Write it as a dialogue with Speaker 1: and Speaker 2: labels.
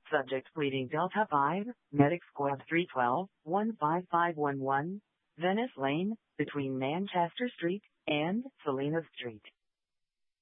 Speaker 1: Subject pleading Delta 5, Medic Squad 312, 15511, Venice Lane, between Manchester Street and Salinas Street.